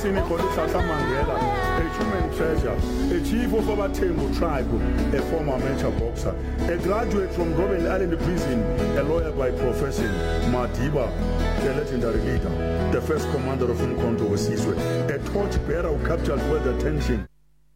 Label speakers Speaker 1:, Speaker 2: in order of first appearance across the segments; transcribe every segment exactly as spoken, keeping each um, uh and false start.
Speaker 1: Sini Kolisa Mandela, a human treasure, a chief of Abatembo tribe, a former amateur boxer, a graduate from Robben Island Prison, a lawyer by profession, Madiba, the legendary leader, the first commander of Umkhonto Wesizwe, a torchbearer who captured world attention.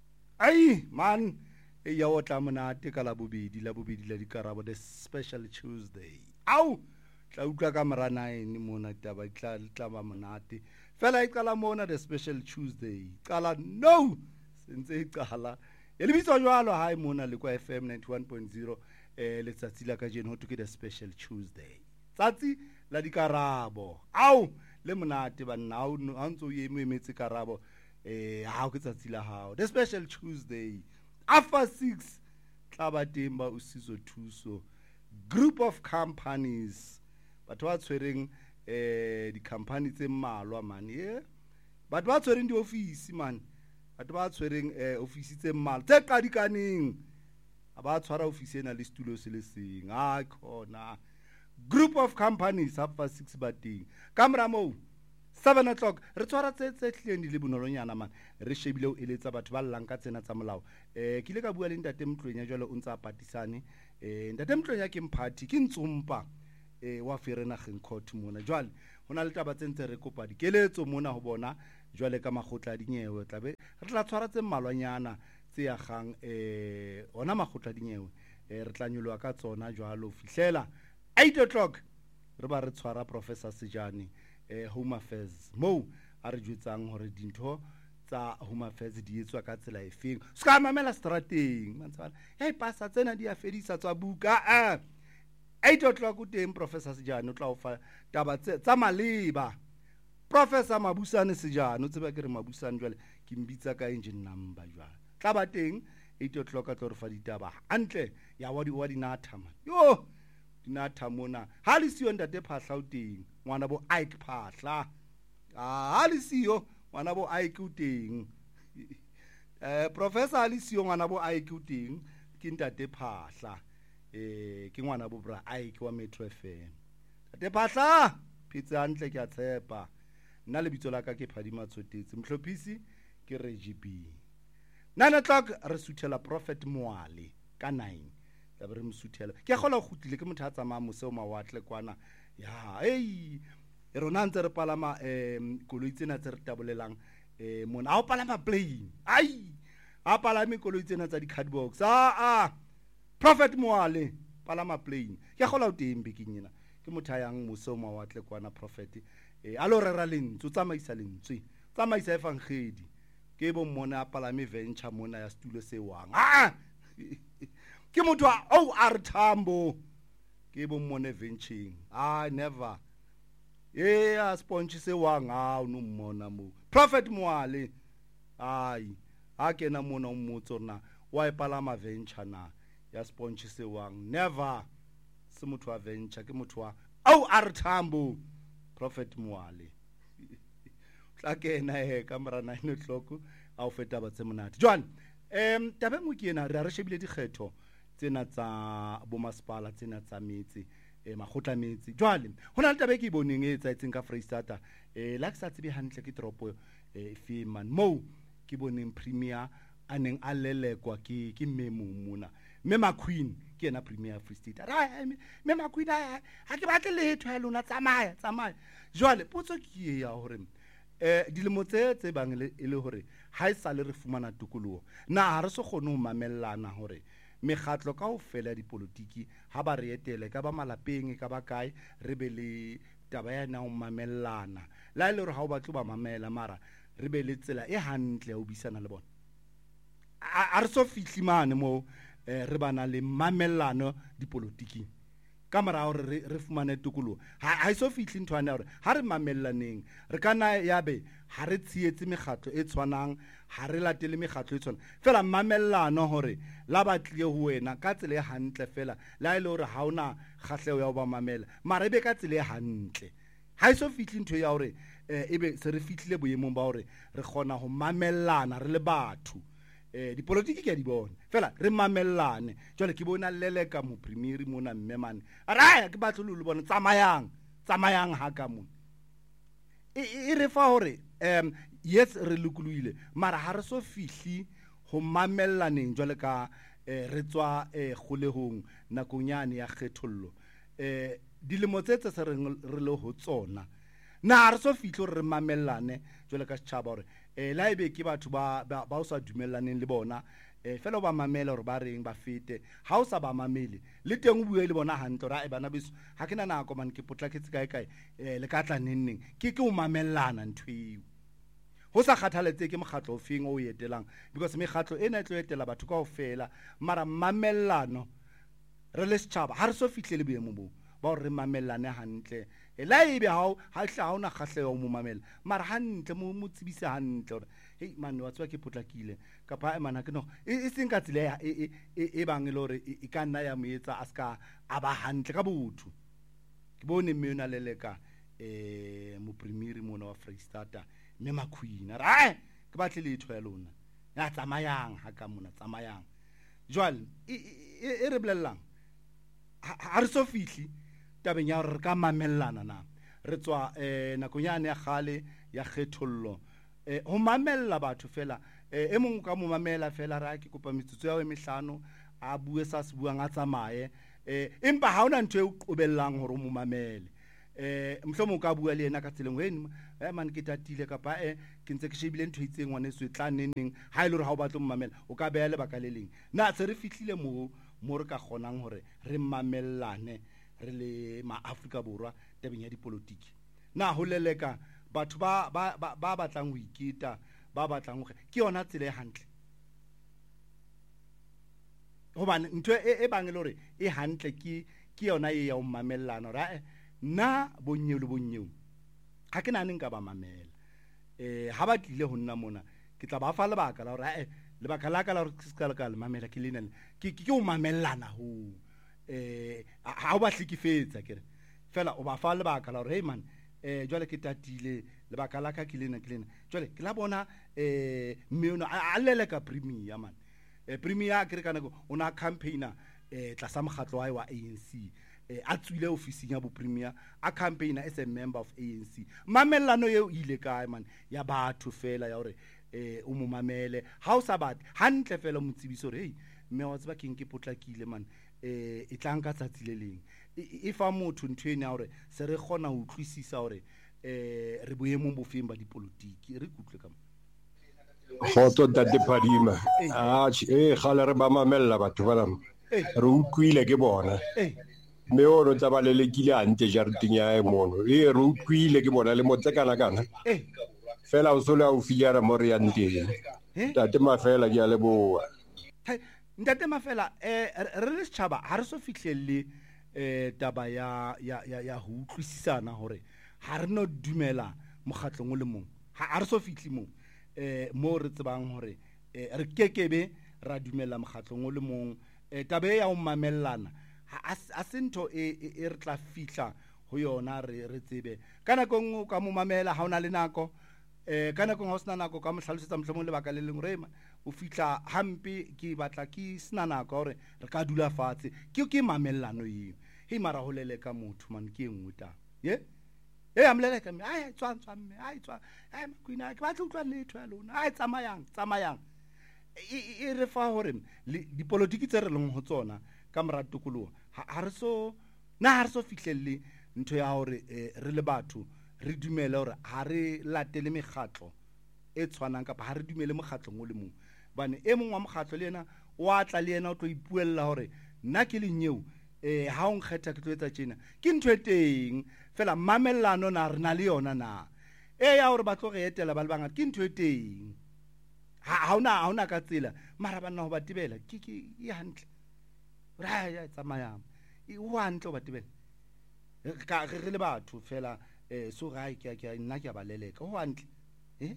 Speaker 2: Aye, man, e ya o tla monate ka la bobedi la bobedi la dikarabo the special Tuesday. Au, tla utlwa ka mora nine mona taba tla tla ba monate. Fela e qala mona the special Tuesday. Qala no, sentse e qala. E le bitso jwalo hae mona le kwa F M ninety-one point zero eh letsatsi la ka jeno ho tuke the special Tuesday. Tsatsi la dikarabo. Au, le monate ba nna o ntso ye emetse karabo. Eh ha o ke tsatsi la hao. The special Tuesday. After six, Tlabatemba Usizo Thuso, group of companies, but what's wearing eh, the company tse mmalwa man, yeah? But what's wearing the office man? But what's wearing eh, office tse mmalwa? Tse qadikaning. About tshwara office ena le studio se le seng. Ah khona. Group of companies after six bating. Kamera mo. Seven o'clock. Re tshwara tse tse tleng di le bonolonyana man. Re shebile o eletsa batho ba llang ka tsena tsa molao. Eh ke ile ka bua le ntate Mtlwenya jwale o ntsa patisane. Eh ntate Mtlwenya ke mphathi ke ntsumpa eh wa Ferena Court mona. Jwale hona le taba tsentse re kopa dikeletso mona ho bona jwale ka magotla dinyewe tlabe re tla tshwara tse mmalwanyana tse ya gang eh ona magotla dinyewe eh re tla nyolwa ka tsona jwalo fihlela eight o'clock re ba re tshwara Professor Sejane eh Home Affairs mo a re jwetsang hore dintho tsa Home Affairs di etswa ka tsela e feng ska mamela strateng mantsana hey pasa tsena di a fedisa tsa buka a eight o'clock o teng Professor Sejane o tla o fa taba tsa maleba Professor Mabusane Sejane o tseba ke re Mabusane jwale ke mbitsa ka engine number jwale tla ba teng eight o'clock a tlo re fa ditaba antle ya wa di wa dinatha man yo dinatha mona ha le siyo ntate Phahla o teng ngwana bo Ike Phahla ah ha le siyo ngwana bo Ike o teng eh Professor ha le siyo ngwana bo Ike o teng ke ntate Phahla eh ke ngwana bo bra Ike wa Metro F M ntate Phahla phitse antle ke a tshepa nna le bitso la ka ke Phadima Tsotetse Mhlophisi ke Reggie B nine o'clock re suthela Prophet Moale ka nine ya re msuthela ke gola go tlile ke motho a tsamaya moseo mawatle kwana ya hey rona ntse re palama em koloi tsena tse re tabolelang eh mona a o palama plane ai a palame koloi tsena tsa di cardbox a a Prophet Moale palama plane ke gola o tembe ke nyina ke motho yang moseo mawatle kwana Prophet eh a lo rera lentso tsamaisa lentswe tsamaisa efangedi ke bo mona a palame venture mona ya stulo se wang a ke motho o a re Tambo ke bo mone venturing ah never yeah sponge se wang a no mmona mo Prophet Moale ai a kena mona o mmotso na wa e palama venture na ya sponge se wang never se motho wa venture ke motho wa o a re Tambo Prophet Moale tla kena he kamera nine o'clock a o feta ba tse monate jwana em tabe mo ke ena re re shebile dikgetho tsena tsa bo masepala tsena tsa metsi e magotla metsi jwale hona le tabe ke boneng e tsaitseng ka Freestata e la sa tsebe hantle ke tropo e fe man mo ke boneng premier aneng a lelekwa ke ke memo mona Mema Queen ke ena premier Freestata ra Mema Queen ha ke batle letho ya lona tsamaya tsamaya jwale potso ke ya hore eh dilemo tse tse bang le le hore ha e sa le re fumana tukuluo na ha re se kgone ho mamellana hore megatlo ka ho fela dipolitiki ha ba re etele ka ba malapeng ka ba kae re be le taba ya na ho mamellana la ile re ha o batlo ba mamela mara re be le tsela e hantle ho bisana le bona a re so fitli mane mo re bana le mamellano dipolitiki ka mara hore re fumane tukuluo ha iso fitli ntwana hore ha re mamellaneng re kana yabe ha re tsietse megatlo e tshwanang ha re latele megatlo e tshwanang fela mamellano hore la batle ho wena ka tsele e hantle fela la ile hore ha ona kgahleo ya ho ba mamela mara ebe ka tsele e hantle ha iso fitli ntho ya hore ebe se re fitlile boemong ba hore re kgona ho mamellana re le batho eh dipolitiki ke di bona fela re mamellane jwale ke bona leleka mo premier mona mmemane ara ke batlo lo bona tsamayang tsamayang ha ka mo e re fa hore um yes re lokuluile mara ha re so fihli ho mamellaneng jwale ka re tswa kgolehong nakong yane ya kgethollo eh dilemo tse tse se re le ho tsona na re so fihlo re mamellane jwale ka setjhaba hore eh la ebe ke batho ba ba o sa dumellaneng le bona eh fela ba mamela hore ba reng ba fete ha o sa ba mamele le teng o bue le bona hantle ra e bana beso ha ke na nako man ke potlaketse kae kae eh le ka tla nenneng ke ke o mamellana ntweo ho sa kgathaletse ke mokgatlo ofeng o yetelang because mekgatlo ena e tlo etela batho kaofela mara mamellano re le setjhaba ha re so fihlele boemo bo ba re mamellane hantle e la ebe ha ha hla ona kgahleho mo mamela mara hantle mo motsibise hantle hore hey man wa tswa ke potlakile ka pa e mana ke no e seng ka tsile e e bang le hore e ka nna ya moetsa aska aba hantle ka botho ke bone mme yona leleka eh mo primary mona wa Freestata me makhwina ra ke batle letho ya lona ya tsamayang ha ka mona tsamayang jwale e re blellang ha re so fihli tabeng ya re ka mamellana na re tswa eh nakong yane ya gale ya kgethollo eh ho mamella batho fela e mong ka mo mamela fela ra ke kopa metsotso ya emehlano a bue sa se buang a tsamaye eh empa ha ona ntwe o qobellang hore mo mamele eh mhlomo ka bua le yena ka tseleng wena eh man ke tatile ka pa eh ke ntse ke shebile ntwe itseng ngwane se tla nenneng ha ile re ha o batla mo mamela o ka beya le baka le leng na se re fihlile mo mo re ka kgonang hore re mamellane re le ma Afrika Borwa tabeng ya dipolotiki na ho leleka batho ba ba ba batlang ho ikita ba batlang hore ke yona tsela e hantle hobane ntwe e bang le hore e hantle ke ke yona e ya o mamellana ra na bonnye le bonnye ha ke nane nka ba mamela eh ha ba tlile ho nna mona ke tla ba fa lebaka la hore eh lebaka la ka la hore ke ska ka le mamela ke lena ke ke o mamellana ho eh ha o ba hlikifetsa kere fela o ba fa lebaka la hore hey man eh jwale ke tatile lebaka la ka ke lena ke lena jwale ke la bona eh mme a lele ka premier man eh premier ke re kana go ona campaigner eh tla sa mokgatlo wa wa A N C eh a tswile ofising ya bo premier a campaigner as a member of A N C mamellano eo ile kae man ya batho fela ya hore eh o mo mamele ha o sa batho hantle fela motsebiso re hey mme wa tseba keng ke potlakile man eh e tlang ka tsatsi le leng e fa motho ntwene ya hore se re gona ho utlwisisa hore eh re boemo bo feng ba dipolotiki re kutle ka
Speaker 3: Foto tate Phadima ah eh gale re ba mamella batho ba lam re utlwile ke bona me o no tsa balelekile ante jarting ya e mono e re utlwile ke bona le motse kana kana fela o sola o fiara mo re ya nteng tate Mafela ke a leboa
Speaker 2: ntate Mafela eh re le setjhaba ha re so fihlelle eh taba ya ya ya ho utlwisisana hore ha re no dumela mokgatlong le mong ha re so fihli mo eh mo re tsebang hore re kekebe ra dumela mokgatlong le mong eh tabe ya o mamellana a sentho e re tla fihla ho yona re re tsebe kana kong ka mo mamela ha ona le nako eh kana kong ha sna nako ka mo hlalosetsa mohlomong le baka le leng rema o fihla hampe ke batla ke sna nako hore re ka dula fatshe ke ke mamellano eo he mara ho lele ka motho man ke engwe ta ye e amlele ka me ai tswa tswa me ai tswa ai makwina ke batla utlwa letho ya lona ai tsamayang tsamayang e re fa hore dipolotiki tse re leng ho tsona ka mora tokoloho ha re so na ha re so fihlelle ntho ya hore re le batho re dumele hore ha re latele mekgatlo e tshwanang ka ha re dumele mokgatlo mo le mong bane e mong wa mokgatlo le yena o atla le yena o tlo ipuella hore nna ke le nyeo eh ha o nkgetha ke tlo etsa tjena ke ntho e teng fela mamellano na re na le yona na e ya hore ba tlo re etela ba le bangata ke ntho e teng ha ona ha ona ka tsela mara bana ho ba tibela ke ke e hantle ra ya tsamayang e wa hantle ba tibela ka re le batho fela eh so ga ke ke nna ke ba leleka ho hantle eh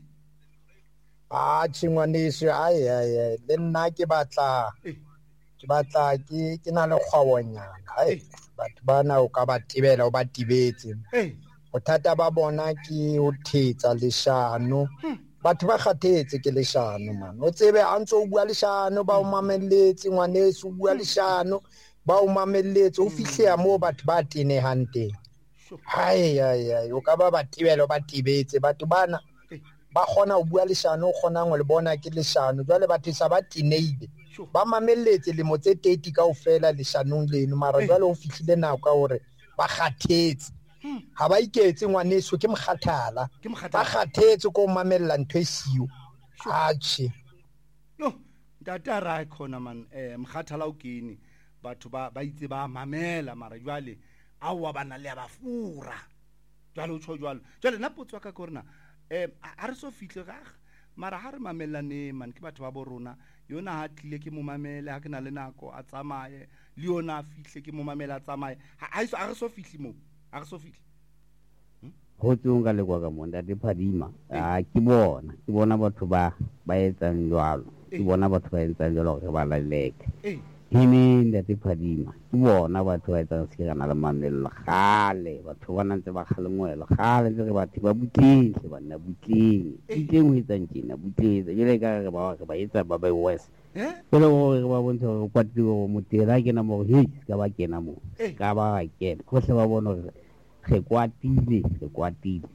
Speaker 4: ah tshingwaniswe ai ai le nna ke batla ke batla ke ke na le kgwawonyana ai batho bana o ka ba tibela o ba tibetse bothata ba bona ke o thetsa leshano batho ba kgathetse ke leshano man o tsebe a ntse o bua leshano ba o mamelletse ngwaneso o bua leshano ba o mamelletse o fihle ya mo batho ba tenehang teng hai ai ai o ka ba ba tibelo ba tibetse batho bana ba khona o bua leshano o khona ngo le bona ke leshano jwale batho sa ba tineile ba mamelletse le mo tse thirty kaofela leshanong leno mara jwale o fihlile nako ka hore ba kgathetse ha ba iketse ngwaneso ke mkhathala ba kgathetse ko mamella ntwe siyo achi
Speaker 2: yo data ra khona man eh mkhathala o kene batho ba ba itse ba mamela mara jwale a wa bana le ba fura jwale o tsho jwale jwale nna potso ka korona eh a re so fihle ga mara ha re mamelane man ke batho ba bo rona yona ha tlile ke mo mamele ha ke na le nako a tsamaye le yona a fihle ke mo mamela a tsamaye ha iso a re so fihle mo a re so fihle
Speaker 5: ho tsonga le kwa ka monda di phadima a ke bona ke bona batho ba ba etsang jwalo ke bona batho ba etsang jwalo ke ba la leke eh hini ndati phadima ke bona batho ba etsang se kana le mamello gale batho ba nantse ba khalengwelo gale ntse re batho ba butlile ba nna butlile ke ngwe etsang kena butlile jele ka ba ba etsa ba ba west eh pele o ba bontsha go kwatiwa mo tela ke na mo he ka ba kena mo ka ba ke go se ba bona re kwatile re kwatile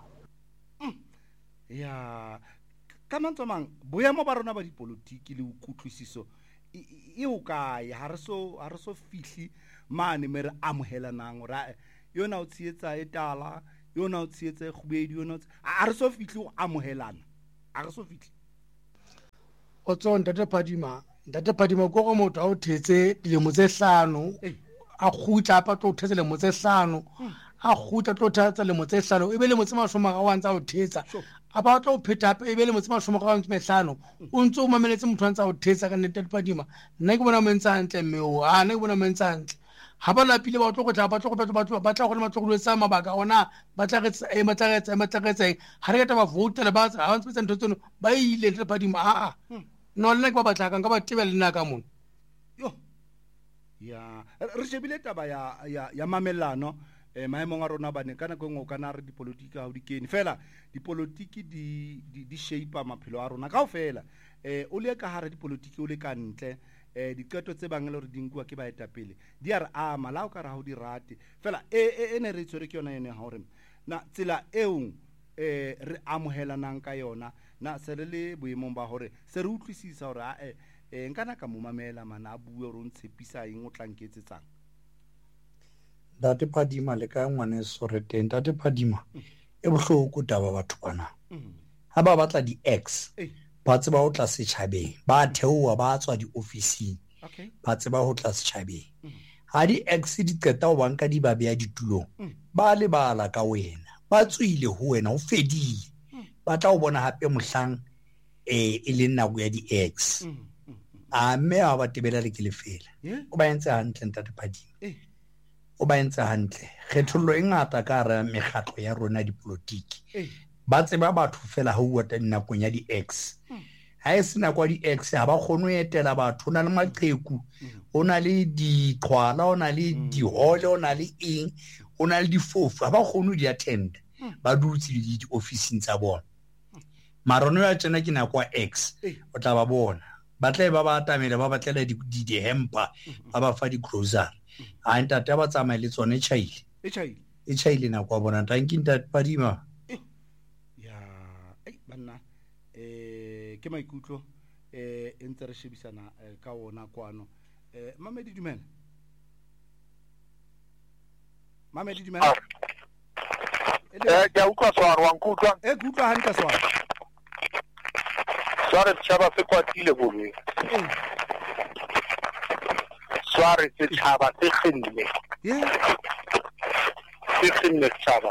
Speaker 2: ya ka mantsomang boemo ba rona ba dipolitiki le ukutlwisiso e o kae ha re so ha re so fihli mane mere amohelanang ra yona o tsietsa etala yona o tsietsa khubedi yona ha re so fihli o amohelana ha re so fihli
Speaker 6: o tsonta te padima ndate padima go go motho a o thetse dilemo tse hlano a khutla pa tlo thetse le mo tse hlano a khutla tlo thetse le mo tse hlano e be le mo tse mashoma ga wantsa o thetsa a ba tlo pheta pe e be le mo tse mashoma ga wantsa mehlano o ntse o mameletse motho antsa o thetsa ka nete padima nna ke bona mentsa ntle mme o a nna ke bona mentsa ntle ha ba lapile ba tlo go tla ba tlo go batho ba tla go le matlogolo tsa mabaka ona ba tla retsa e matlagetsa e matlagetsa ha re ka ba vote le ba ha ntse ntse ntse ba ile le padima a a no le ke ba batla ka ba tebela nna ka mona
Speaker 2: yo ya re shebile taba ya ya ya mamellano eh maemong a rona bane kana go ngo kana re dipolitiki ha o di kene fela dipolitiki di di shape maphelo a rona kaofela eh o le ka hara dipolitiki o le ka ntle eh diqeto tse bangele re dinkwa ke ba etapele di a re ama la o ka ra ho di rate fela e ene re tsore ke yona ene ha hore na tsela eo eh re amohelanang ka yona na se re le boemong ba hore se re utlwisisa hore a eh nkana ka mo mamela mana a bue re o ntshepisa eng o tlanketsetsang
Speaker 4: date padima le ka ngwane sore teng date padima e bohloko taba batho bana ha ba batla di X ba tseba ho tla setjhabeng ba theowa ba tswa di ofising ba tseba ho tla setjhabeng ha di X di qeta ho banka di ba beya ditulong ba le bala ka wena ba tswile ho wena o fedile ba tla o bona hape mohlang eh e le nako ya di X a me a ba tebela le ke le fela o ba entse hantle ntate padima o ba entse hantle kgethollo e ngata ka ra megatlo ya rona dipolitiki ba tseba batho fela ha uwa ta nako ya di X ha e sena kwa di X ha ba kgone ho etela batho na le maqheku ona le diqhwala ona le dihole ona le eng ona le difofu ha ba kgone di attend ba dutse di office tsa bona marono ya tsena ke na kwa X o tla ba bona ba tla ba ba tamela ba batlela di di hamper ba ba fa di grocery a ntate ba tsamaya le tsone chaile
Speaker 2: e chaile
Speaker 4: e chaile na kwa bona tanki ntate padima
Speaker 2: ya ai banna eh ke maikutlo eh entse re shebisana ka ona kwano eh mamedi dumela mamedi dumela
Speaker 7: eh ke utlwa swaro wa nkutlwa
Speaker 2: eh kutlwa hanka swaro
Speaker 7: swaro tshaba se kwatile bole swaro se tshaba se khinne
Speaker 2: yeah
Speaker 7: se khinne tshaba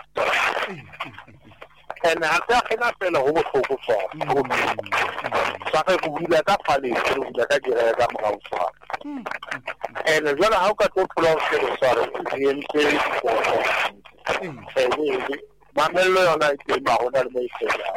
Speaker 7: ena ha khina fela ho bohloko swaro sa ka go bula ka phale go bula ka dire ka mogau swaro ena jwale ha o ka tlola o se swaro e ntse go eh mamello yona e ke ba hona le moifela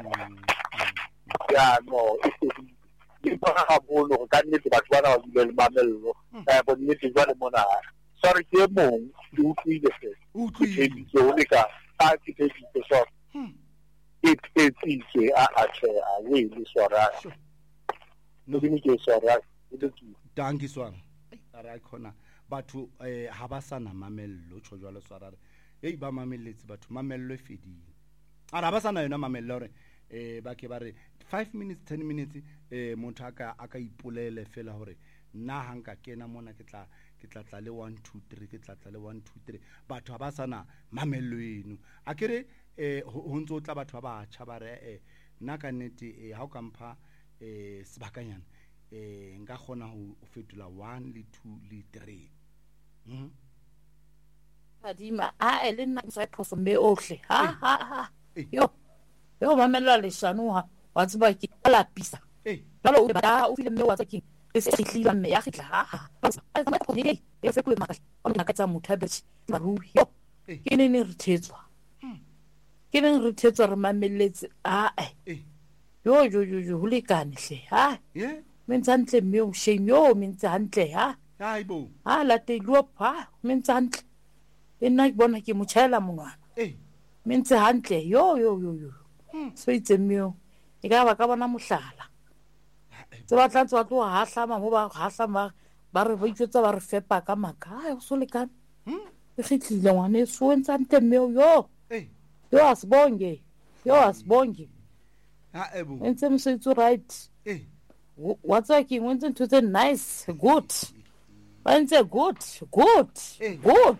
Speaker 7: ya no e ba ha bolo ka nnete batho bana ba bile le mamello eh bo nnete jwale mona sorry ke mong di utlwile se
Speaker 2: utlwile
Speaker 7: so le ka a ke ke ke so it it is a a a we le swara no dimi ke swara e le ki
Speaker 2: danki swara ara khona batho eh ha ba sana mamello tsho jwalo swara ei ba mamelletse batho mamello e fedile a ra ba sana yona mamello hore eh ba ke ba re five minutes ten minutes eh motho aka aka ipolele fela hore nna hanka kena mona ke tla ke tla tla le one two three ke tla tla le one two three batho ba sana mamello eno a kere eh ho ntso tla batho ba ba tjha ba re eh nna ka nnete eh ha o kampha eh sebakanyana eh nka khona ho fetola one le two le three mhm
Speaker 8: Padima a ele nna sa phoso me ohle ha ha ha yo yo mamela le shanu ha wa tseba ke la pisa
Speaker 2: eh
Speaker 8: jalo o ba o file me wa tsaki e se hlila me ya khitla ha ha ba sa ma khone e e se kule maka o nna ka tsa mothabetsi ba rubi yo ke ne ne re thetswa ke ne re thetswa re mamelletse a eh yo yo yo yo hule kane hle ha
Speaker 2: yeah
Speaker 8: mentsantle me o shame yo mentsantle ha
Speaker 2: ha ibo
Speaker 8: ha la te lo pa mentsantle e nna ke bona ke motšhaela monwana
Speaker 2: eh
Speaker 8: mentse hantle yo yo yo yo so itse mmeo e ka ba ka bona mohlala tse ba tla tswa tlo ha hlama mo ba ha hlama ba re ba itsetsa ba re fepa ka maka ha o so le kana e khitlile ngwane so entsa nte mmeo yo
Speaker 2: eh
Speaker 8: yo asibonge yo asibonge
Speaker 2: ha ebo
Speaker 8: entse msetso right
Speaker 2: eh
Speaker 8: what's like went into the nice good went good good
Speaker 2: Eh.
Speaker 8: good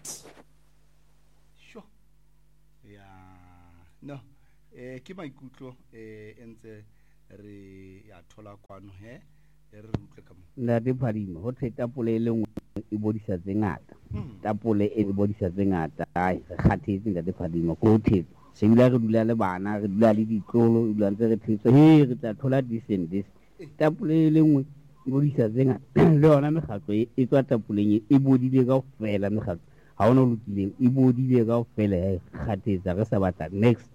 Speaker 2: no eh ke maikutlo eh entse re ya thola kwano he e re utlwe ka mo
Speaker 5: nna di phadima ho the tapole le nngwe e bodisa tse ngata tapole e bodisa tse ngata ai re kgathetse nda di phadima ko the se dula re dula le bana re dula le ditlolo re dula ntse re thetsa he re tla thola decent this tapole le nngwe e bodisa tse ngata le yona megatlo e tswa tapoleng e bodile ka fela megatlo ha ona lokileng e bodile ka fela e kgathetsa re sa batla next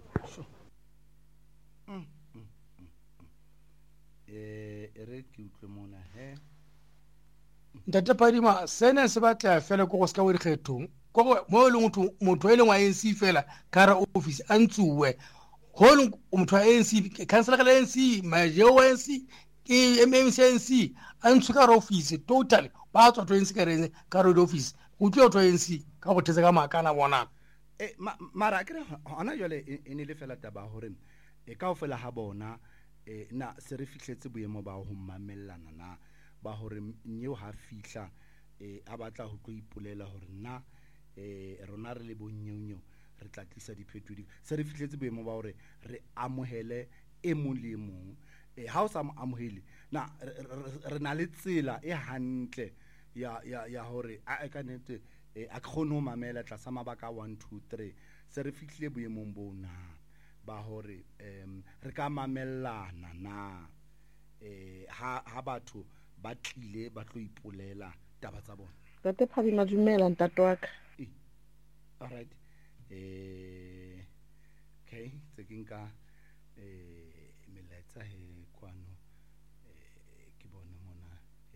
Speaker 2: eh re ke utlwe mona he
Speaker 6: ntate Padima sene se batla fela go ska o dikgethong go mo le motho motho e lengwa N C fela ka ra office a ntsuwe ho le motho a N C councilor ka N C maje wa N C ke M M C N C a ntsu ka ra office total ba tswa to N C ka rene ka ra office go tlo to N C ka go thetsa ka makana bona
Speaker 2: eh mara ke hona jole e ne le fela taba hore e ka ofela ha bona eh na se re fihletse boemo ba ho mamellana na ba hore nyeo ha fihla eh a batla ho tlo ipolela hore na eh rona re le bonnyonyo re tla tlisa diphetodi se re fihletse boemo ba hore re amohele e mong le mong eh ha o sa amohele na re na le tsela e hantle ya ya ya hore a ka nete eh a khone ho mamela tla sa mabaka one two three se re fihlile boemong bona ba hore em re ka mamellana na eh ha ha batho ba tlile ba tlo ipolela taba tsa bona
Speaker 9: Tate Padima dumela ntate wa ka
Speaker 2: all right eh okay tse ke nka eh meletsa he kwano eh ke bona mona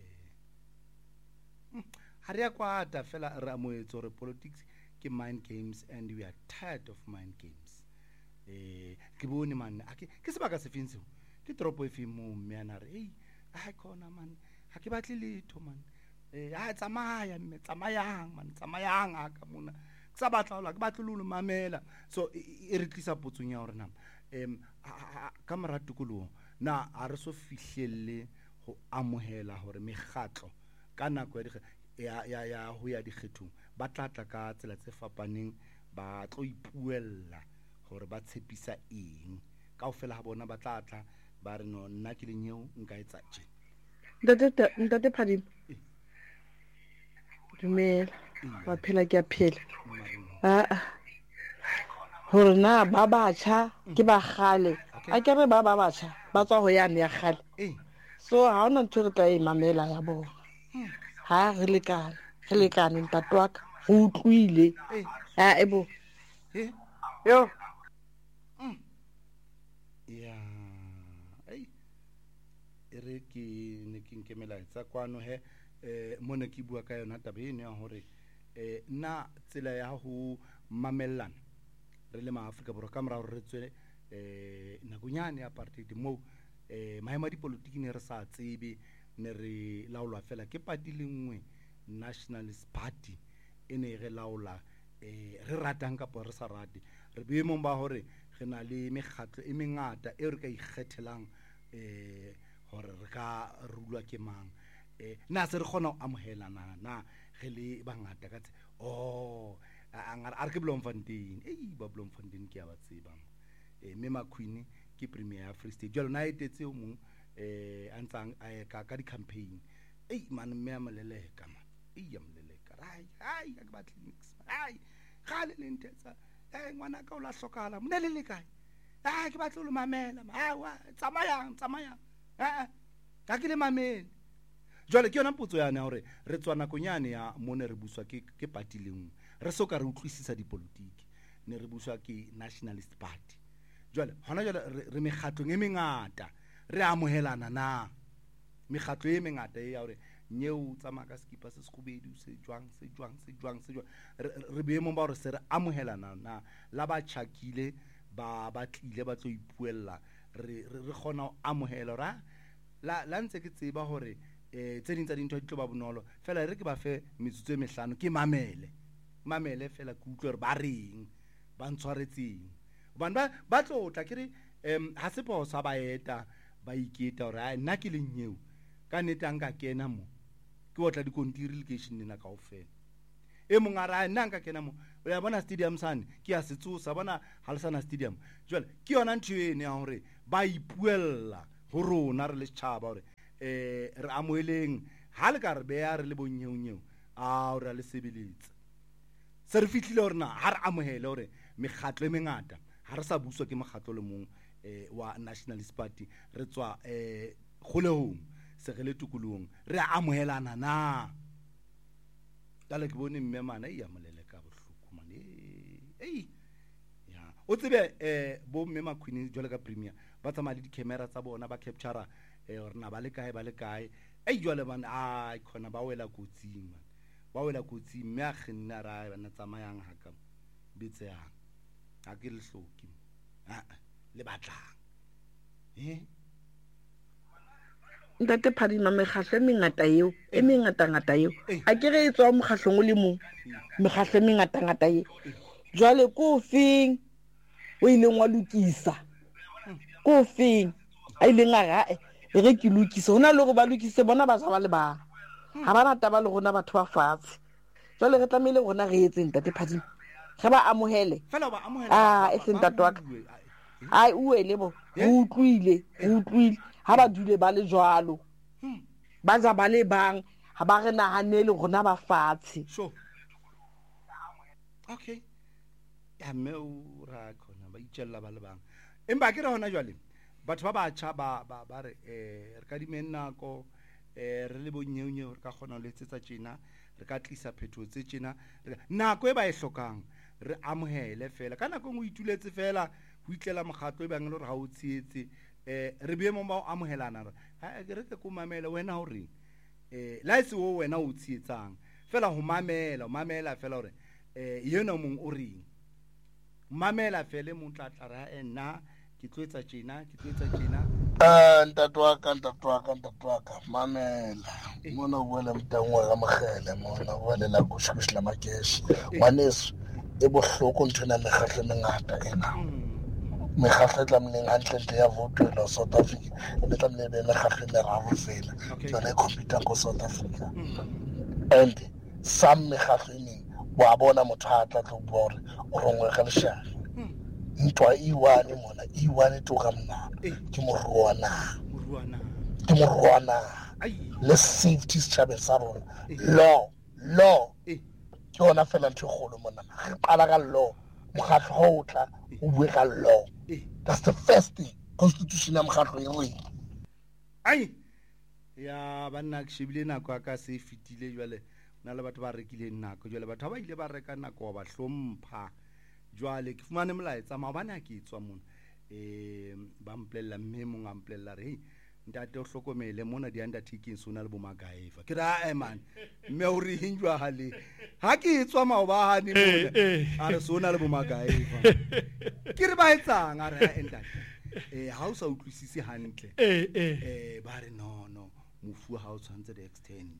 Speaker 2: eh ha re ya kwata fela ra moetso re politics ke mind games and we are tired of mind games eh ke bone man ke ke sebaka se fintse ke tropo e fimo meana re hey a khona man ha ke batle letho man eh ha tsamaya mme tsamayang man tsamayang aka mona ke sa batla la ke batle lo mamela so e re tlisa potsong ya hore na em ka mara tukuluo na a re so fihlelle go amohela hore megatlo ka nako ya ya ya ho ya dikgethong ba tlatla ka tsela tse fapaneng ba tlo ipuella hore ba tshepisa eng kaofela ha bona ba tlatla ba re no nna ke lenyeo nka etsa tje
Speaker 9: ntate ntate Padima dumela ba phela ke a phela a hore na ba batjha ke ba gale a ke re ba ba batjha ba tswa ho yane ya gale so ha ona ntho re tla e mamela ya bona ha re le kana re le kana ntate wa ka go utlwile a ebo yo
Speaker 2: ya ai ere ke ne ke nkemela tsa kwano he eh mona ke bua ka yona tabeng ya hore eh na tsela ya ho mamellana re le ma Afrika Borwa ka mora re tswe eh nakonyane ya apartheid mo eh maema di politiki ne re sa tsebe ne re laolwa fela ke party le nngwe Nationalist Party ene re laola eh re ratang ka re sa rate re boemong ba hore re na le mekgatlo e mengata e re ka ikgethelang eh hore re ka rulwa ke mang eh na se re khona o amohelana na ge le bangata ka oh a re ke Bloemfontein ei ba Bloemfontein ke a ba tseba eh me Makhwini ke premier Free State jalo na etetse o mong eh antsang ka ka di campaign ei man me a moleleka man ei ya moleleka ai ai ka ba clinics ai ga le lentetsa eh ngwana ka o la hlokala mona le le kae ai ke batlo lo mamela ha wa tsamayang tsamayang eh ka ke le mamela jwale ke yona potso yana hore re tswana konyane ya mone re buswa ke ke party lengwe re soka re utlwisisa dipolitiki ne re buswa ke Nationalist Party jwale hona jwale re mekgatlo e mengata re amohelana na mekgatlo e mengata e ya hore nyeo tsa maka skipa se sekhubedu se jwang se jwang se jwang se jwang re boemong ba hore se re amohelana na la ba tshakile ba ba tlile ba tlo ipuella re re khona o amohela ra la la ntse ke tseba hore eh tse ding tsa dintho di tlo ba bonolo fela re ke ba fe metsutso e mehlano ke mamele mamele fela ke utlwe re ba reng ba ntshwaretseng bana ba ba tlotla ke re em ha se bosa ba eta ba iketa hore a nna ke le nyeo ka netang ka kena mo ke otla di kontiri location nna ka ofela e mong a ra nna nka kena mo o ya bona stadium sane ke ya setsosa bona Halsana stadium jwale ke yona ntho ene ya hore ba ipuella ho rona re le tshaba hore eh re amoeleng ha le ka re be ya re le bonnyeunyeu a o ra le sebeletse se re fitlile hore na ha re amohele hore mekgatlo e mengata ha re sa buswa ke mokgatlo le mong eh wa Nationalist Party re tswa eh kholehong se re le tukulong re amohelana na dale ke bone mme mana e ya molele ka bohloko mane ei ya o tsebe eh bo mme Makhwini jole ka premier ba tsamaya le di camera tsa bona ba capture eh hore na ba le kae ba le kae ei jole bana ai khona ba wela kotsing man ba wela kotsing mme a kgenna ra bana tsamayang haka bitse yang ha ke le hloki ha le batlang eh
Speaker 9: ntate Phadima mekgatlo e mengata eo e mengata ngata eo a ke re etswa mokgatlong o le mong mekgatlo e mengata ngata eo jwale ko feng o ileng wa lokisa ko feng a ileng a ga e re ke lokisa hona le go ba lokise bona ba sa ba le ba ha bana taba le rona batho ba fatshe jwale re tlamehile rona re etseng ntate Phadima ge ba amohele
Speaker 2: fela ba amohele
Speaker 9: ah e seng ntate wa ka ai o ele bo o utlwile o utlwile ha ba dule ba le jwalo ba za ba le bang ha ba re nahanele rona ba fatshe
Speaker 2: so okay ya me o ra khona ba itjella ba le bang empa ke re hona jwale batho ba batjha ba ba re eh re ka dimenna ko eh re le bonyeunye re ka khona le tsetsa tjena re ka tlisa phetho tse tjena nako e ba e hlokang re amohele fela kana go ituletse fela ho itlela mokgatlo e bang le re ha o tsietse eh re be mo ba amohelana ha re ke ko mamela wena hore eh la se wo wena o tsietsang fela ho mamela o mamela fela hore eh yena mong o reng mamela fele mo tlatla ra ena ke tlwetsa tjena ke tlwetsa tjena
Speaker 10: eh ntatwa ka ntatwa ka ntatwa ka mamela mona o bona mtangwa ga mogele mona o bona la go shishla makeshi ngwaneso e bohloko ntona mekgatlo mengata ena mekgatlo tla mleng hantle ya vote la South Africa le tla mleng le kgatlo le ra fela tsona e computer ko South Africa and some mekgatlo ene wa bona motho a tla tlo bore o rongwe ga leshana ntwa e one mona e one to ga mna ke morwana morwana ke morwana le safety shabel sa bona law law ke ona fela ntho golo mona re qala ka law mokgatlo ho tla o bue ka law that's the first thing constitution ya mokgatlo e re
Speaker 2: ai ya banna ke shebile nako aka se fitile jwale na le batho ba rekile nako jwale batho ba ile ba reka nako ba hlompha jwale ke fumane molaetsa maobane a ke etswa mona eh ba mplela mme mo ngamplela re ntate o hlokomele mona di undertaking sona le bo magaeva ke ra eh man mme o re hinjwa hale ha ke etswa maobane mona a re sona le bo magaeva ke re ba etsang a re ntate eh ha o sa utlwisise hantle eh eh ba re no no mofu ha o tshwantse di extend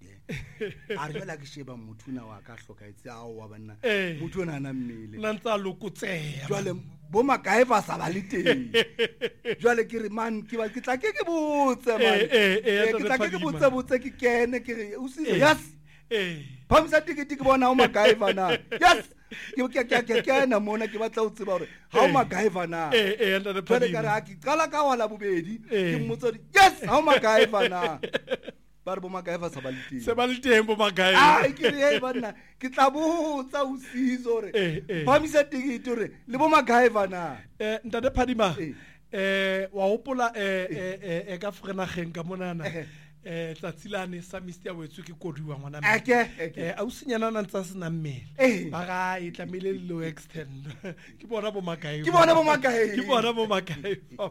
Speaker 2: a re la ke sheba motho na wa ka hlokaetse a wa bana motho ona na mmele
Speaker 11: nna ntsa lokotseya
Speaker 2: jwale bo makaeva sa ba le teng jwale ke re man ke ba ke tla ke ke botse man ke tla ke ke botse botse ke kene ke re o sile yes eh phamisa tikiti ke bona o makaeva na yes ke ke ke ke ke na mona ke batla o tseba hore ha o makaeva na
Speaker 11: eh eh anda
Speaker 2: le pele ka ra ke qala ka wala bobedi ke mmotsa yes ha o makaeva na ba re bo makaeva sa ba le teng
Speaker 11: se ba le teng bo makaeva
Speaker 2: ah ke re hey bana ke tla botsa o sizo re phamisa tikiti re le bo makaeva na
Speaker 11: eh ntate Phadima eh wa hopola eh eh ka frena geng ka monana eh tlatsilane sa Mister Wetsu ke koduwa ngwana
Speaker 2: mme ake
Speaker 11: eh a usinyana na ntsa sena mmele ba ga e tlamile lo extend ke bona bo makaeva
Speaker 2: ke bona bo makaeva
Speaker 11: ke bona bo makaeva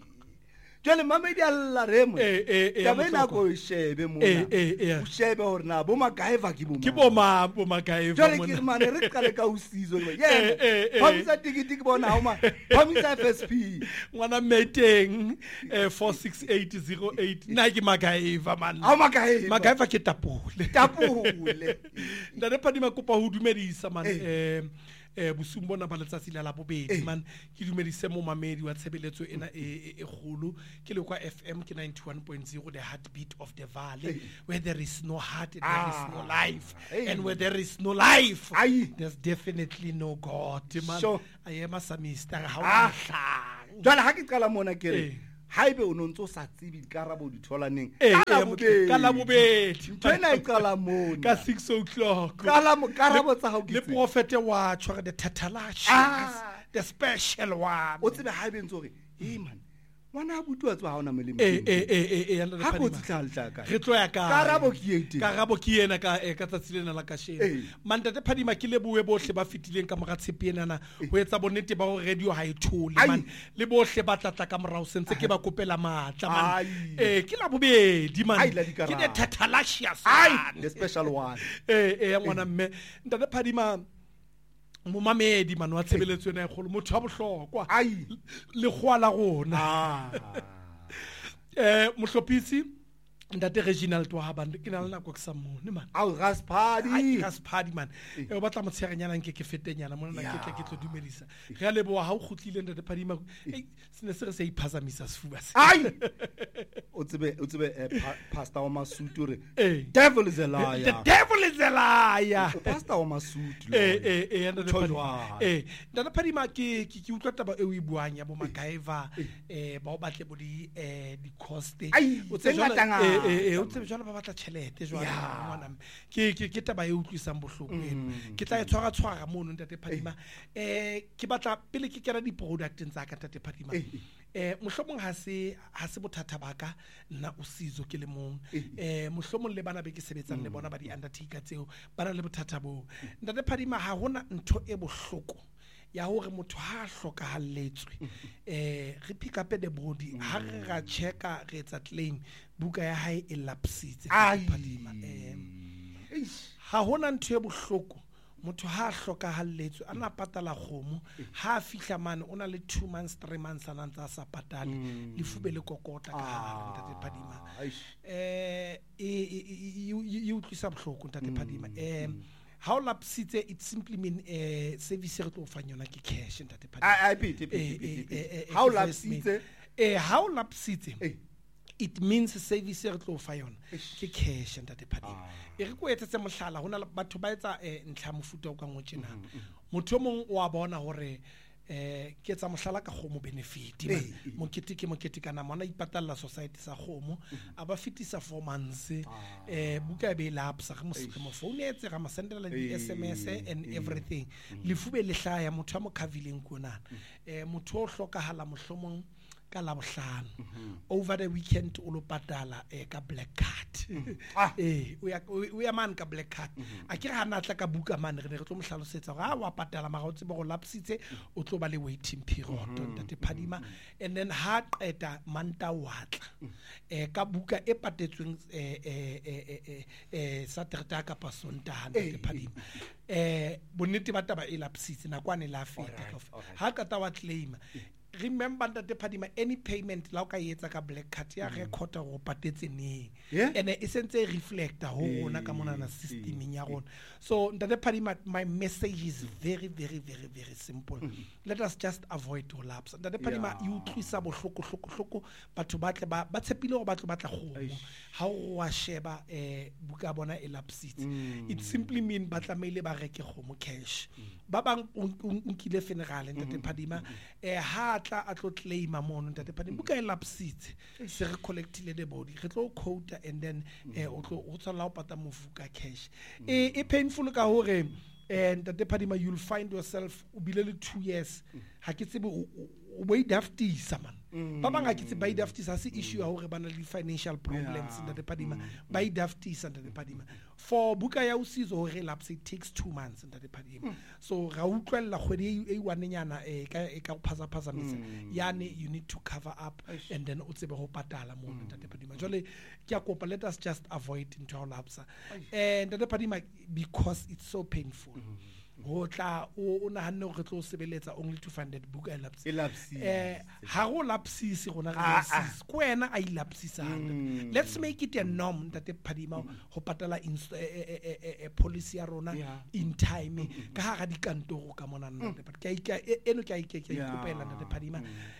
Speaker 2: jale mamedi alla remo
Speaker 11: eh eh
Speaker 2: ya bena go shebe mona o shebe hore na bo makaeva ke bo
Speaker 11: ke bo ma bo makaeva
Speaker 2: jale ke mane re qale ka usizo le yena phamisa tikiti ke bona ha ma phamisa F S P
Speaker 11: ngwana meteng eh four six eight zero eight na ke makaeva man
Speaker 2: ha makaeva
Speaker 11: makaeva ke tapole
Speaker 2: tapole
Speaker 11: nda Phadima kopa ho dumedisa man eh eh busumbona ba letsatsi la bobedi man ke dumedise mo mamedi wa tshebeletso ena e golo ke le kwa F M ke ninety-one point zero the heartbeat of the valley where there is no heart there is no life and where there is no life there's definitely no God man I am a samista ha
Speaker 2: jwale ha ke qala mona ke re haibe o nontso sa tsibi karabo di tholaneng
Speaker 11: ka la bobedi
Speaker 2: tsena e qala mona
Speaker 11: ka six o'clock
Speaker 2: kala mo karabo tsa ha
Speaker 11: le profete wa tshwara the tatalash the special one
Speaker 2: o tsebe haibe ntso re hey man wana butu wa tswa ha ona melemo
Speaker 11: eh eh eh eh
Speaker 2: ha go tsitlala ka
Speaker 11: re tlo ya ka
Speaker 2: karabo ke yete
Speaker 11: karabo ke yena ka ka tsatsile na la ka shena mandate Phadima ke le buwe bohle ba fitileng ka mora tshepienana ho etsa bonnete ba ho radio ha e thole man le bohle ba tlatla ka morao sentse ke ba kopela matla man eh ke la bobedi man ke the tatalashia
Speaker 2: ai the special one
Speaker 11: eh eh ngwana mme ntate Phadima mo mamedi man wa tshebeletso ena e golo motho wa bohlokwa
Speaker 2: ai
Speaker 11: le khwala rona eh mohlophisi ntate Reginald wa habane ke na le nako ke sa mone man
Speaker 2: au Gaspadi
Speaker 11: Gaspadi man e o batla motsherenyana nke ke fetenyana mona na ke tle ke tlo dumedisa re a leboha ha o khutlile ntate Phadima e sene se re se iphazamisa sefuba se
Speaker 2: ai o tsebe o tsebe pastor wa Masutu re devil is a liar
Speaker 11: the devil is a liar
Speaker 2: pastor wa Masutu
Speaker 11: eh eh eh ntate Phadima eh ntate Phadima ke ke utlwa taba e o ibuang ya bo makaeva eh ba o batle bo di eh di cost
Speaker 2: o tsela tanga
Speaker 11: eh o tsebe jwale ba batla tšhelete jwale ngwana ke ke ke taba e utlwisang bohloko ena ke tla e tshwara tshwara mono ntate Phadima eh ke batla pele ke kera di product tsa ka ntate Phadima eh mohlomong ha se ha se bothata baka nna o sizo ke le mong eh mohlomong le bana be ke sebetsang le bona ba di undertaker tseo bana le bothata bo ntate Phadima ha hona ntho e bohloko ya hore motho ha hlokahalletswe eh re pick up the body ha re ra checka re etsa claim buka ya hae e lapsitse Phadima eh ha hona ntho e bohloko motho ha hlokahalletswe ana patala khomo ha fihla mane ona le two months three months ana ntsa sa patale le fube le kokota ka ntate Phadima eh e utlwisa bohloko ntate Phadima eh how lapsitse it simply mean eh service re tlo fanya yona ke cash ntate Phadima
Speaker 2: I I how lapsitse
Speaker 11: eh how lapsitse it means service re tlo fa yona ke cash ntate Phadima e re ko etsetse mohlala hona batho ba etsa ntlha mofuta o ka ngotjena motho mong wa bona hore eh ke etsa mohlala ka khomo benefit mo kete ke mo kete kana mona ipatalla society sa khomo aba fitisa four months eh buka be lapsa ga mo mo phone etse ga masendela di S M S and everything le fube le hlaya motho mo kavileng kona eh motho o hlokahala mohlomong ka la bohlano over the weekend o lo patala eh ka black card eh o ya o ya man ka black card a ke ga natla ka buka man re ne re tlo mohlalosetsa ga wa patala ma ga o tsebe go lapsitse o tlo ba le waiting period ntate Phadima and then ha qeta manta watla eh ka buka e patetsweng eh eh eh Saturday ka pasonta ntate Phadima eh bonnete ba taba e lapsitse nakwane la feta ha ka ta wa claim remember ntate Phadima any payment la o ka etsa ka black card ya record go patetse neng
Speaker 2: Yeah.
Speaker 11: and e sentse reflector ho rona ka mona na systeming ya rona. So ntate Phadima, my message is very very very very simple. Let us just avoid to lapse. Ntate Phadima, you tlisa bohloko hloko hloko batho ba tle ba ba tshepile go batho ba tla kgomo ha o wa sheba eh buka bona e lapsitse. It simply mean ba tlamehile ba reke kgomo cash. Ba bang nkile funeral ntate Phadima eh ha tla a tlo claima mono ntate Phadima buka e lapsitse se re collectile the body re tlo quota and then eh o tlo o tsala o pata mofuka cash e e painful ka hore and ntate Phadima you'll find yourself o bile le two years ha ke tsebe o bo idaftisa man ba bang ha ke tsebe ba idaftisa se issue ya hore bana le financial problems ntate Phadima ba idaftisa ntate Phadima for buka ya usizo hore lapse it takes two months ntate Phadima so ra utlwella kgwedi e one nyana e ka e ka phasa phasa mitse yani you need to cover up and then o tsebe go patala mo ntate Phadima jole ke a kopa let us just avoid into our lapse and ntate Phadima because it's so painful go tla o nahanne re tlo sebeletsa only to find that book elapse eh ha go lapsisi gona re lapsisi ko wena a ilapsisang let's make it a norm that Phadima go patala a policy ya rona in time ka ha ga dikantoro ka mona nna but ke ke eno ke ke ke kopela ntate Phadima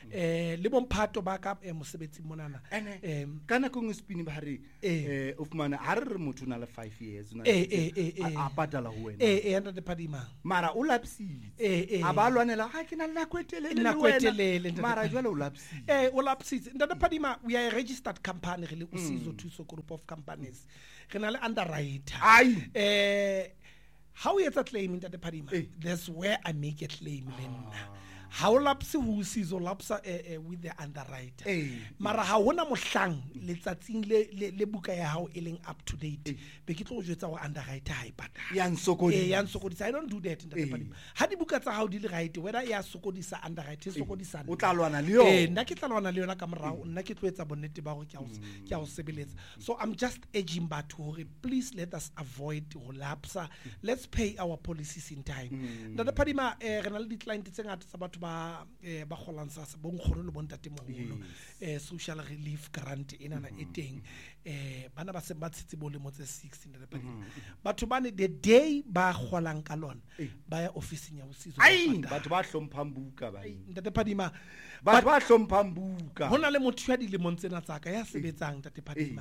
Speaker 11: eh le bomphato ba ka mosebetsi monana
Speaker 2: eh kana go ngspini ba re eh of mana ha re motho na le five years na
Speaker 11: eh eh
Speaker 2: a patala ho wena
Speaker 11: eh eh ntate Phadima
Speaker 2: mara o lapsile
Speaker 11: eh eh
Speaker 2: a ba lwanela ha ke na le nakwetelele
Speaker 11: na kwetelele
Speaker 2: mara jwale o lapsile
Speaker 11: eh o lapsile ntate Phadima we are a registered company re le usizo Thuso group of companies re na le underwriter
Speaker 2: ai
Speaker 11: eh how you claim ntate Phadima that's where I make a claim then how lapse who sees or lapsa uh, uh, with the underwriter
Speaker 2: hey.
Speaker 11: Mara ha hona mohlang letsatsing le le buka ya hao e leng up to date be ke tlo jwetsa go underwriter ha ipata
Speaker 2: ya nsokodisa
Speaker 11: eh ya nsokodisa I don't do that ntate Phadima ha di buka tsa hao di le right whether ya sokodisa underwriter sokodisa
Speaker 2: o tla lwana le yo
Speaker 11: eh nna ke tla lwana le yona ka morao nna ke tlo etsa bonnete ba go ke a ke a o sebeletsa so I'm just urging batho hore please let us avoid go lapsa let's pay our policies in time ntate Phadima eh re na le di client tse ngata tsa batho ba eh ba golang sa se bonkgoro le bontate moholo eh social relief grant ena na eteng eh bana ba se ba tshitse bo le mo tse sixteen ntate Phadima batho bane the day ba golang ka lona ba ya officing ya usizo
Speaker 2: ai batho ba hlomphang buka ba
Speaker 11: ntate Phadima
Speaker 2: batho ba hlomphang buka
Speaker 11: hona le motho ya dile montsena tsaka ya sebetsang ntate Phadima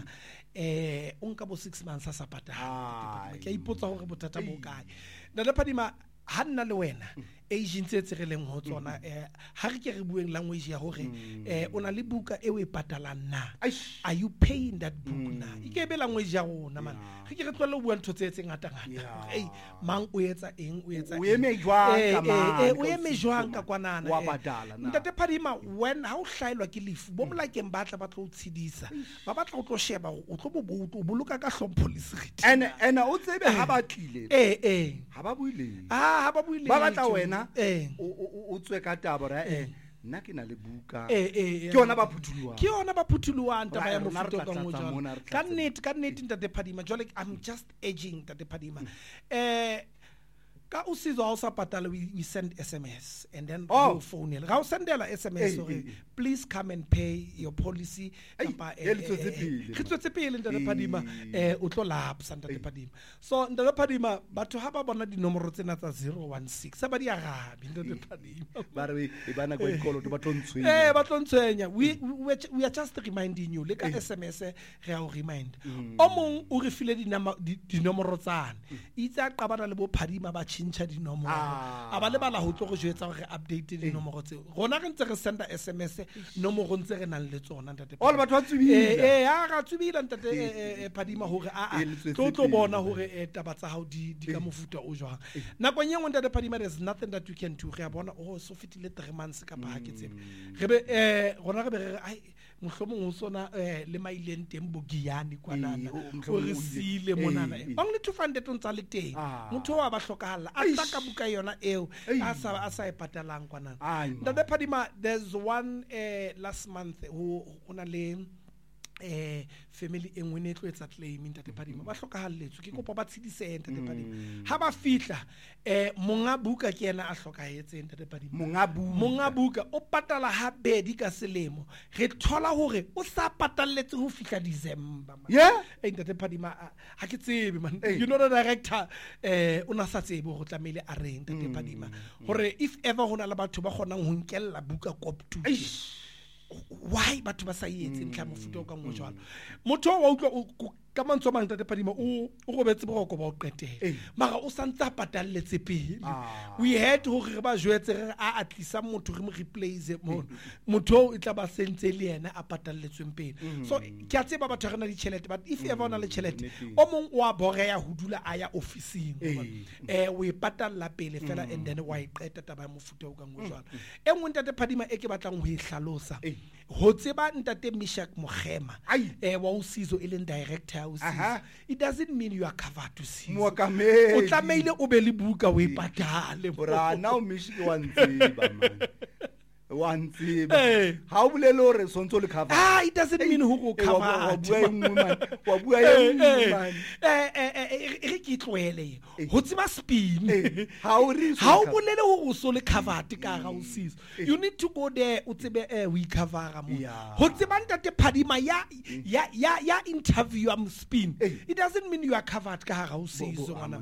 Speaker 11: eh o nka bo six months sa patala ke ipotsa hore bothata bo kae ntate Phadima ha nna le wena agency tse re leng ho tsona eh ha re ke re bueng language ya hore eh ona le buka e o e patalang na are you paying that book na ke be language ya rona man re ke re tlolle bua ntho tse tse ngata ngata ei mang o etsa eng o etsa
Speaker 2: o eme jwang ka
Speaker 11: ma o eme jwang ka kwanana
Speaker 2: wa badala na
Speaker 11: ntate Phadima when ha o hlailwa ke lefu bo molakeng ba tla ba tlo tshedisa ba batla go tlo sheba o tlo bo o boloka ka hlompho le seriti
Speaker 2: and and o tsebe ha ba tlile
Speaker 11: eh eh
Speaker 2: ha ba buile
Speaker 11: ah ha ba buile
Speaker 2: ba batla wena
Speaker 11: eh
Speaker 2: o tswe ka taba ra eh nna ke na le buka
Speaker 11: eh eh
Speaker 2: ke yona ba phutuluwa
Speaker 11: ke yona ba phutuluwa ntaba ya mofuto ka mo jona ka nnete ka nnete ntate Phadima jole I'm just urging ntate Phadima eh ka usizo ha o sa patala we send S M S and then
Speaker 2: oh.
Speaker 11: you phone ga o sendela S M S hey, hey, please come and pay your policy
Speaker 2: kapa eh
Speaker 11: ke tsotse pele ntate Phadima eh o tlo lapsa ntate Phadima so ntate Phadima batho ha ba bona dinomoro tsena tsa zero one six sa ba di arabi ntate Phadima
Speaker 2: ba re e bana go ikolo ba tlo ntshwenya
Speaker 11: eh ba tlo ntshwenya we we are just reminding you le ka S M S re a o remind o mong o re file dinomoro tsana itsa qabana le bo Phadima ba ntsha dinomoro a ba le bala ho tlo go jwetsa gore update dinomoro tse rona re ntse re senda S M S nomoro ntse re nang le tsona ntate
Speaker 2: all batho ba tsubile
Speaker 11: eh a ga tsubile ntate Phadima hore a a tlo tlo bona hore taba tsa hao di di ka mofuta o jwang nako nyengwe ntate Phadima there's nothing that you can do re a bona o so fitile three months ka ba ha ke tsebe re be eh rona re be re ai mohlomong o sona le maileng teng bogiane kwanana o re sile monana only to find that ontsa le teng motho wa ba hlokahalla a tla ka buka yona eo a sa a sa e patalang kwanana ntate Phadima there's one uh, last month who ona le eh family e nngwe ne tlo etsa claim ntate Phadima ba hlokahalletswe ke kopa ba tshedise ntate Phadima ha ba fihla eh monga buka ke yena a hlokahetse ntate Phadima
Speaker 2: monga buka
Speaker 11: monga buka o patala ha bedi ka selemo re thola hore o sa patalletse ho fihla December man
Speaker 2: yeah
Speaker 11: eh ntate Phadima ha ke tsebe man you know the director eh o na sa tsebe go tlamele a reng ntate Phadima hore if ever hona la batho ba kgonang ho nkella buka koptu why batho ba sa yetse ntlha mofuta o ka mo jwalo motho wa utlwa ka mantso mang ntate Phadima o o gobetse boroko ba o qetela mara o santsa patalletse pele we had ho re ba jwetse re a atlisa motho re mo replace mo motho o tla ba sentse le yena a patalletsweng pele so ke a tseba batho rena di chelete but if ever ona le chelete o mong wa boreya ho dula aya officing eh we patalla pele fela and then wa iqeta taba mofuta o ka mo jwalo e ngwe ntate Phadima e ke batlang ho ihlalosa ho tseba ntate Mishak Mokhema eh wa usizo e leng director
Speaker 2: uh-huh.
Speaker 11: It doesn't mean you are covered to see.
Speaker 2: O
Speaker 11: tlameile o be le buka o ipatale
Speaker 2: bra now Mishak wa ntsiba man one ntsiba ha o bolele hore sontso le cover
Speaker 11: ah it doesn't mean who go cover
Speaker 2: wa bua man wa bua ye man
Speaker 11: eh eh re ke tlwele ho tseba spin
Speaker 2: ha o ri
Speaker 11: ha o bolele hore so le covered ka ga o sisi you need to go there o tsebe eh we cover mo ho tseba ntate Phadima ya ya ya ya interview am spin it doesn't mean you are covered ka ga o sisi ngwana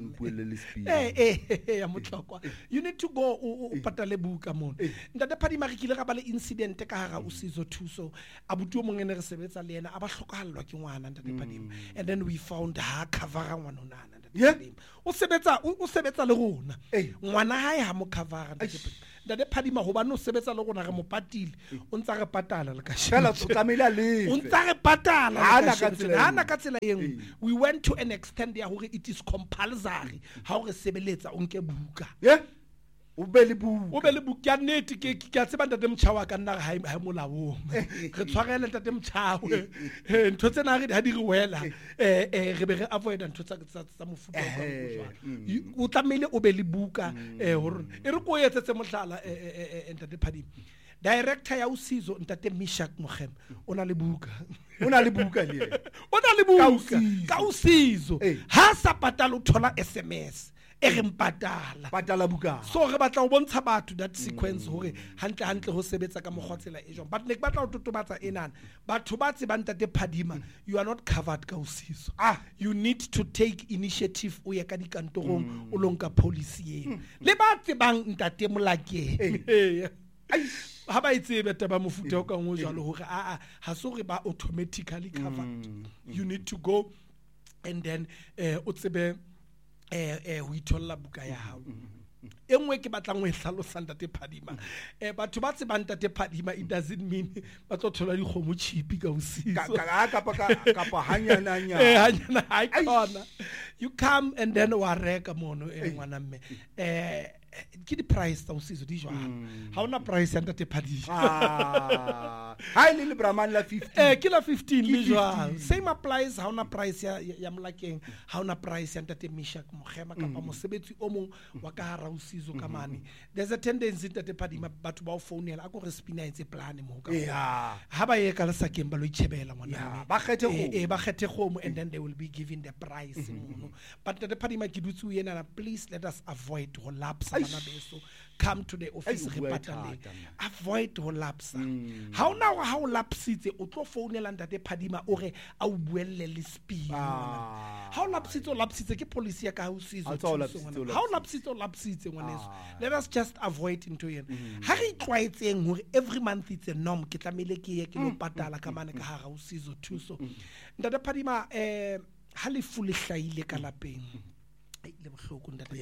Speaker 11: eh eh ya motlokwa you need to go o patale buka mo ntate Phadima kile ga ba le incident ka ga usizo thuso abuti o mongene re sebetsa le yena a ba hlokahallwa ke ngwana ntate Phadima and then we found ha cover ngwana nana ntate Phadima o sebetsa o sebetsa le rona ngwana hae ha mo cover ntate Phadima ho ba no sebetsa le rona re mo patile o ntsa re patala le ka
Speaker 2: shela tsokamela le
Speaker 11: o ntsa re patala hana ka tsela hana ka tsela eng we went to an extent ya hore it is compulsory ha o re sebeletsa o nke buka
Speaker 2: yeah o be le buka
Speaker 11: o be le buka nnete ke ke a tseba ntate Mtshawa ka nna ha ha molaong re tshwarela ntate Mtshawa ntho tsena re ha di re wela eh eh re be re avoid ntho tsa tsa mofuta ka jwalo o tlamele o be le buka eh hore e re ko etsetse mohlala eh ntate Phadima director ya usizo ntate Mishak Mokhema ona le buka
Speaker 2: ona le buka le
Speaker 11: ona le buka ka usizo ha sa patala o thola S M S e re mpatala
Speaker 2: patala buka
Speaker 11: so re batla o bontsha batho that sequence hore hantle hantle ho sebetsa ka mogwatsela e jong but ne ke batla o totobatsa enana batho ba tsebang ntate Phadima you are not covered ka usizo ah you need to take initiative o ye ka dikantorong o lonka policy ena le ba tsebang ntate Molakeng ha ba itsebe taba mofuta o ka ngo jalo hore a a ha so re ba automatically covered you need to go and then eh o tsebe eh eh ho itholla buka ya hao engwe ke batlang ho hlalosa ntate Phadima eh batho ba tsebang ntate Phadima it doesn't mean ba tlo thola di khomo chipi ka usizo
Speaker 2: ka ka ka ka pa hanyana nya
Speaker 11: eh hanyana ha ikona you come and then wa reka mono eh ngwana mme eh ke di price tsa usizo di jwang ha ona price ya ntate Phadima
Speaker 2: ah ha ile le Brahman la fifteen
Speaker 11: eh ke la fifteen di jwang same applies ha ona price ya ya Molakeng ha ona price ya ntate Mishak Mokhema kapa mosebetsi o mong wa ka hara usizo ka mane there's a tendency ntate Phadima batho ba o founela a go re spina etse plan mo ka
Speaker 2: yeah
Speaker 11: ha ba ye ka le sakeng ba lo itshebela ngwana
Speaker 2: ba kgethe go
Speaker 11: eh ba kgethe go and then they will be given the price mono but ntate Phadima ke dutse yena please let us avoid ho lapse bana beso come to the office re patale avoid ho lapse ha ona ha o lapsitse o tlo founela ntate Phadima o re a o buelle le speed ha o lapsitse o lapsitse ke policy ya ka ha o sizo ha o lapsitse o lapsitse ngwaneso let us just avoid into yen ha re tloetseng hore every month it's a norm ke tlamele ke ye ke lo patala ka mane ka ha o sizo thuso ntate Phadima eh ha le fule hlaile ka lapeng le bohloko ntate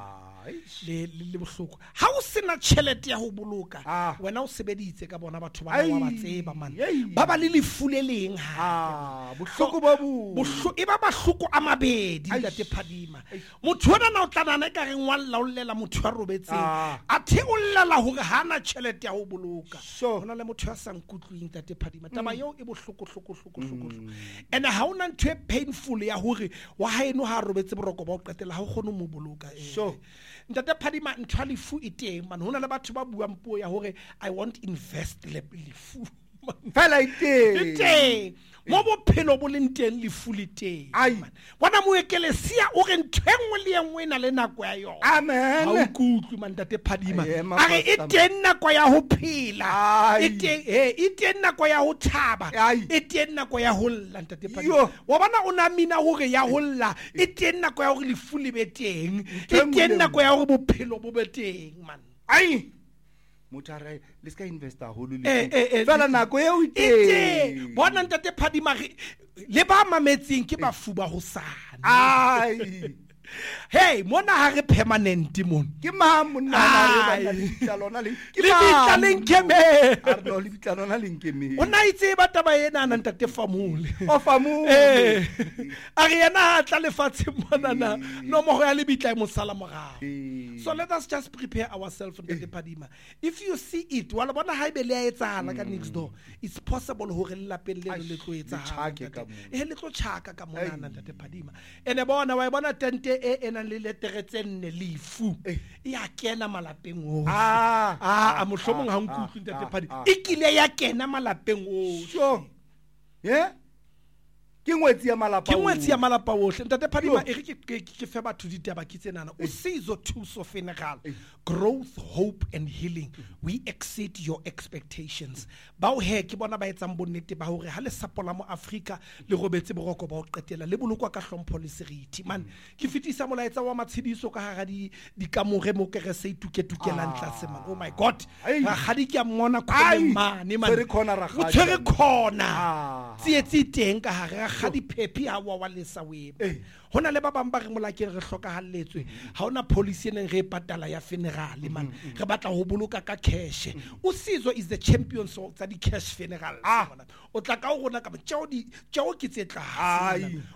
Speaker 11: le le bohloko ha o sena tšhelete ya ho boloka wena o sebeditse ka bona batho ba wa ba tseba man ba ba le lefuleleng ha
Speaker 2: bohloko ba bu
Speaker 11: bohloko e ba bahloko a mabedi ntate Phadima motho ona na o tlanana ka re ngwalla o llela motho wa robetseng a the o llela hore hana tšhelete ya ho boloka hona le motho ya sang kutlwing ntate Phadima taba yo e bohloko hloko hloko hloko and ha ona ntwe painful ya hore wa haeno ha robetse boroko ba o qetela ha o kgone mo boloka
Speaker 2: so
Speaker 11: ntate Phadima ntwali fu iteng man hona le batho ba buang puo ya hore I want invest le fu
Speaker 2: fela iteng
Speaker 11: iteng mo bophelo bo leng teng lefu le teng bona moekelesia o re ntho e nngwe le e nngwe e na le nako ya yona
Speaker 2: amen
Speaker 11: ha o kutlwe man Ntate Phadima a re e teng nako ya ho phela e teng eh e teng nako ya ho thaba e teng nako ya ho lla Ntate Phadima wa bona o namina hore ya ho lla e teng nako ya hore lefu le be teng e teng nako ya hore bophelo bo be teng man
Speaker 2: ai motare le ska investor holo le fela nako e o
Speaker 11: ite bona Ntate Phadima le ba mametseng ke bafuba ho sana
Speaker 2: ai
Speaker 11: hey mona ha re permanent mon
Speaker 2: ke ma monna re ba ditla lona le
Speaker 11: ke ditla lenkeme
Speaker 2: a re no le ditla lona lenkeme
Speaker 11: o na itse ba taba ena na Ntate Famule
Speaker 2: o Famule
Speaker 11: eh a re yena a tla lefatshe mona na no mo go ya le bitla mo sala morao so let us just prepare ourselves for Ntate Phadima if you see it wala bona ha ibe le a etsala ka next door it's possible hore le lapeng le le tlo etsala eh le tlo chaka ka mona na Ntate Phadima ene bona wa bona tente e ena le letere tse nne lefu e a kena malapeng o
Speaker 2: ah
Speaker 11: ah mohlomong ha nkutlwe Ntate Phadima e kile ya kena malapeng o
Speaker 2: sure yeah ke ngwetsi ya malapa
Speaker 11: ke ngwetsi ya malapa ohle Ntate Phadima e re ke ke fe batho ditaba ke tsenana o sizo thuso funeral growth hope and healing we exceed your expectations ba o he ke bona ba etsang bonnete ba hore ha le sapola mo Africa le robetse boroko ba o qetela le bolokwa ka hlompho le seriti man ke fitisa molaetsa wa matshidiso ka hara di dikamore mo kere se ituke tukelang tlase man oh my god ga di ke mmona khone mane man
Speaker 2: re khona ra
Speaker 11: ga tsere khona tsietsi teng ka hara ga di pepi ha wa lesa we hona le ba bang ba re molakeng re hlokahalletswe ha ona policy ene re patala ya funeral man re batla ho boloka ka cash usizo is the champion so tsa di cash funeral o tla ka o rona ka tjao di tjao ke tse tla